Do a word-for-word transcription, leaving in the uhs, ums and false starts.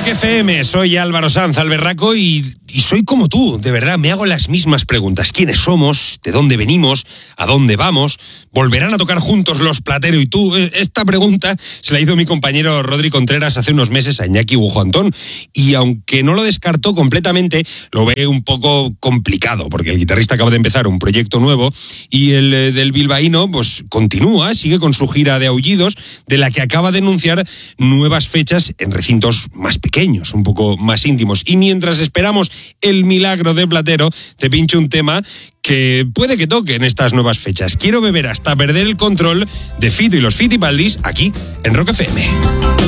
F M, soy Álvaro Sanz Alberraco y, y soy como tú, de verdad, me hago las mismas preguntas. ¿Quiénes somos? ¿De dónde venimos? ¿A dónde vamos? ¿Volverán a tocar juntos los Platero y tú? Esta pregunta se la hizo mi compañero Rodri Contreras hace unos meses a Iñaki Bujo Antón y aunque no lo descartó completamente, lo ve un poco complicado porque el guitarrista acaba de empezar un proyecto nuevo y el eh, del bilbaíno pues continúa, sigue con su gira de Aullidos, de la que acaba de anunciar nuevas fechas en recintos más pequeños, un poco más íntimos. Y mientras esperamos el milagro de Platero, te pincho un tema que puede que toque en estas nuevas fechas. Quiero beber hasta perder el control de Fito y los Fitipaldis aquí en Rock F M.